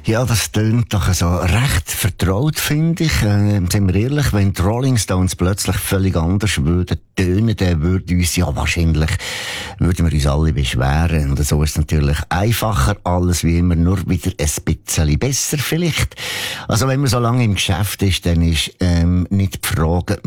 Ja, das tönt doch so recht vertraut, finde ich. Sind wir ehrlich, wenn die Rolling Stones plötzlich völlig anders würden tönen, dann würden wir uns alle beschweren. Und so ist es natürlich einfacher, alles wie immer, nur wieder ein bisschen besser vielleicht. Also wenn man so lange im Geschäft ist, dann ist nicht die Frage,